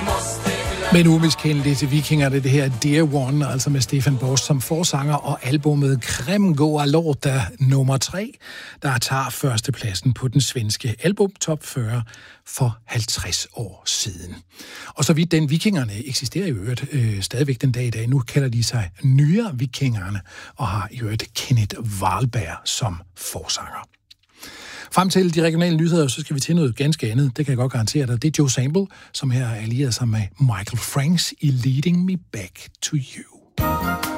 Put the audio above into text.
Men umiskendeligt til vikinger, det her Dear One, altså med Stefan Borst som forsanger, og albumet Krem går lorta nummer 3, der tager førstepladsen på den svenske album Top 40 for 50 år siden. Og så vidt den vikingerne eksisterer i øvrigt stadigvæk den dag i dag. Nu kalder de sig Nye Vikingerne og har i øvrigt Kenneth Wahlberg som forsanger. Frem til de regionale nyheder, så skal vi til noget ganske andet. Det kan jeg godt garantere dig. Det er Joe Sample, som her er allieret sig med Michael Franks i Leading Me Back to You.